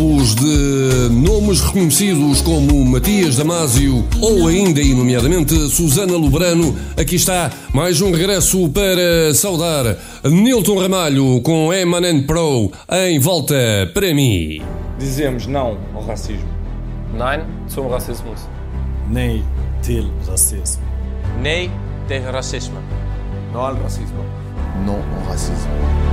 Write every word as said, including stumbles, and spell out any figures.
alvos de nomes reconhecidos como Matias Damasio ou ainda e nomeadamente Susana Lobrano, aqui está mais um regresso para saudar Nilton Ramalho com Emanent Pro em Volta para mim. Dizemos não ao racismo. Nein zum Rassismus. Nee til racismo. Nee tegen racisme. Não ao racismo. Non au racisme.